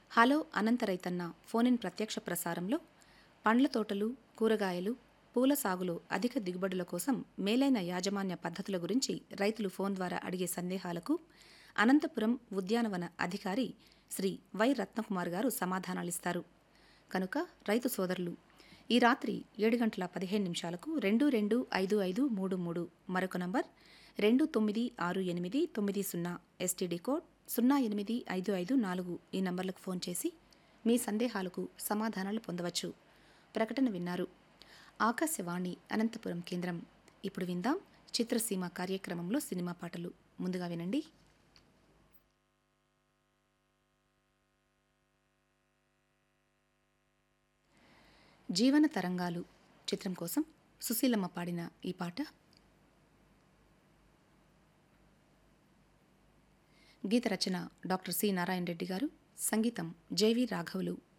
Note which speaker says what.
Speaker 1: Hello అనంత రైతన్న phone in ప్రత్యక్ష ప్రసారంలో పండ్ల తోటలు, కూరగాయలు, పూల సాగులో అధిక దిగుబడుల కోసం మేలైన యాజమాన్య పద్ధతుల గురించి రైతులు ఫోన్ ద్వారా అడిగే సందేహాలకు అనంతపురం ఉద్యానవన అధికారి శ్రీ వై రత్నకుమార్ గారు సమాధానాలిస్తారు. కనుక రైతు సోదరులు ఈ రాత్రి 7:15 22255533 మరొక నంబర్ 296890 ఎస్టీడీ కోడ్ 085554 ఈ నంబర్లకు ఫోన్ చేసి మీ సందేహాలకు సమాధానాలు పొందవచ్చు. ప్రకటన విన్నారు. ఆకాశవాణి అనంతపురం కేంద్రం. ఇప్పుడు విందాం చిత్రసీమ కార్యక్రమంలో సినిమా పాటలు. ముందుగా వినండి. జీవన తరంగాలు చిత్రం కోసం సుశీలమ్మ పాడిన ఈ పాట. గీత రచన డాక్టర్ సి నారాయణ రెడ్డి గారు, సంగీతం జేవి రాఘవులు.